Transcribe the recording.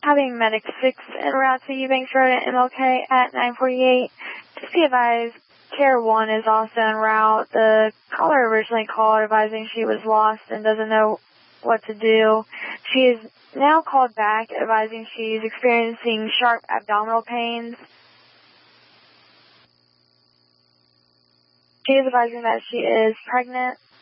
having Medic 6 en route to Eubanks Road at MLK at 9:48. Just be advised, Care 1 is also en route. The caller originally called advising she was lost and doesn't know what to do. She is now called back advising she's experiencing sharp abdominal pains. She is advising that she is pregnant.